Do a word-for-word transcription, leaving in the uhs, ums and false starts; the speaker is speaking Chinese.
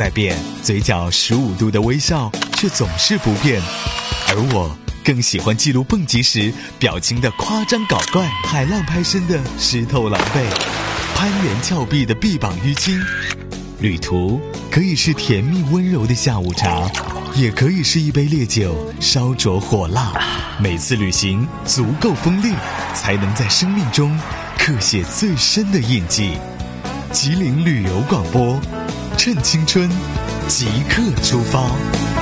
改变，嘴角十五度的微笑却总是不变。而我更喜欢记录蹦极时表情的夸张搞怪，海浪拍身的湿透狼狈，攀援峭壁的臂膀淤青。旅途可以是甜蜜温柔的下午茶，也可以是一杯烈酒烧灼火辣。每次旅行足够锋利，才能在生命中刻写最深的印记。吉林旅游广播，趁青春，即刻出发。